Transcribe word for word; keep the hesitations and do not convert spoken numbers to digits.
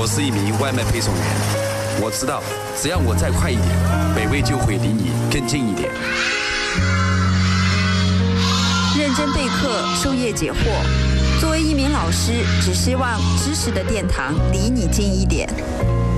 是一名外卖配送员，我知道，只要我再快一点，北魏就会离你更近一点。 认真备课，授业解惑。作为一名老师，只希望知识的殿堂离你近一点。